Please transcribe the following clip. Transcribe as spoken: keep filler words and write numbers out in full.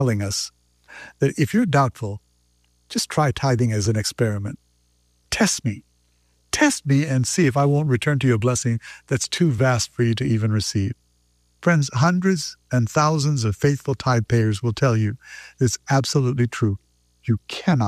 telling us that if you're doubtful, just try tithing as an experiment. Test me. Test me and see if I won't return to you a blessing that's too vast for you to even receive. Friends, hundreds and thousands of faithful tithe payers will tell you it's absolutely true. You cannot